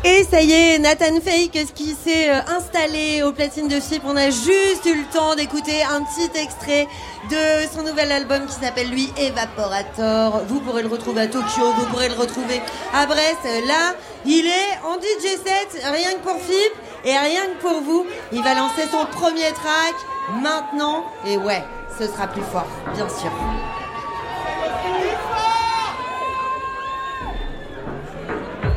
Et ça y est, Nathan Fake, ce qui s'est installé aux platines de FIP. On a juste eu le temps d'écouter un petit extrait de son nouvel album qui s'appelle lui Evaporator. Vous pourrez le retrouver à Tokyo, vous pourrez le retrouver à Brest. Là, il est en DJ set, rien que pour FIP et rien que pour vous. Il va lancer son premier track maintenant. Et ouais, ce sera plus fort, bien sûr.